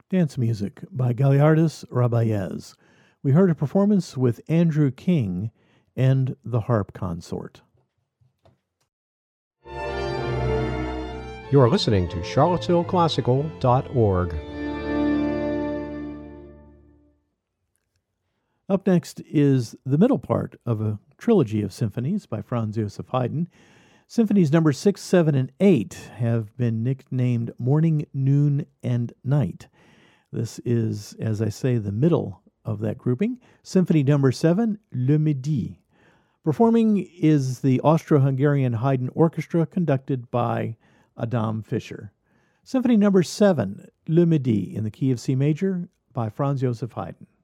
Dance music by Galiardis Rabayez. We heard a performance with Andrew King and the Harp Consort. You are listening to charlottesvilleclassical.org. Up next is the middle part of a trilogy of symphonies by Franz Joseph Haydn. Symphonies number 6, 7, and 8 have been nicknamed Morning, Noon, and Night. This is, as I say, the middle of that grouping. Symphony number 7, Le Midi. Performing is the Austro-Hungarian Haydn Orchestra, conducted by Adam Fischer. Symphony number 7, Le Midi, in the key of C major, by Franz Joseph Haydn.